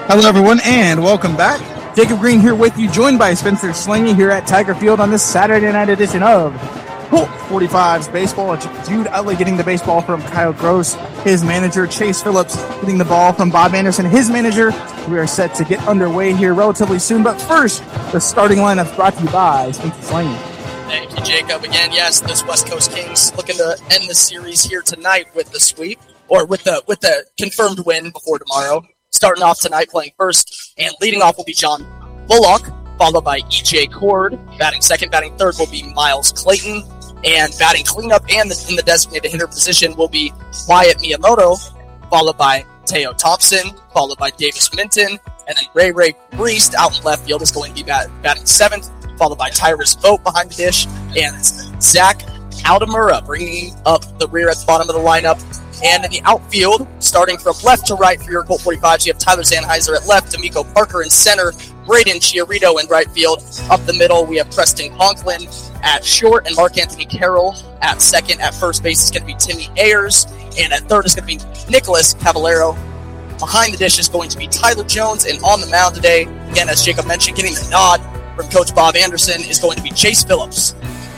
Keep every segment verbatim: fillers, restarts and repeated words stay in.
Hello, everyone, and welcome back. Jacob Green here with you, joined by Spencer Slangy here at Tiger Field on this Saturday night edition of Colt forty-five's Baseball. Jude Utley getting the baseball from Kyle Gross, his manager. Chase Phillips getting the ball from Bob Anderson, his manager. We are set to get underway here relatively soon, but first, the starting lineup brought to you by Spencer Slangy. Thank you, Jacob. Again, yes, this West Coast Kings looking to end the series here tonight with the sweep, or with the with the confirmed win before tomorrow. Starting off tonight, playing first, and leading off will be John Bullock, followed by E J Cord. Batting second, batting third will be Miles Clayton, and batting cleanup and the, in the designated hitter position will be Wyatt Miyamoto, followed by Teo Thompson, followed by Davis Minton, and then Ray Ray Priest out in left field is going to be bat, batting seventh, followed by Tyrus Vogt behind the dish, and Zach Aldemura bringing up the rear at the bottom of the lineup. And in the outfield, starting from left to right for your Colt forty-fives, you have Tyler Zanheiser at left, D'Amico Parker in center, Braden Chiarito in right field. Up the middle, we have Preston Conklin at short and Mark Anthony Carroll at second. At first base is going to be Timmy Ayers, and at third is going to be Nicholas Cavallero. Behind the dish is going to be Tyler Jones, and on the mound today, again, as Jacob mentioned, getting the nod from Coach Bob Anderson is going to be Chase Phillips.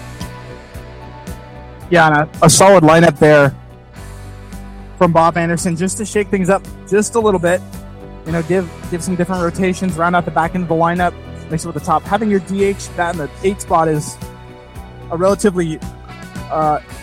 Yeah, and a, a solid lineup there from Bob Anderson, just to shake things up just a little bit. You know, give give some different rotations, round out the back end of the lineup, mix it with the top. Having your D H, that in the eight spot is a relatively uh,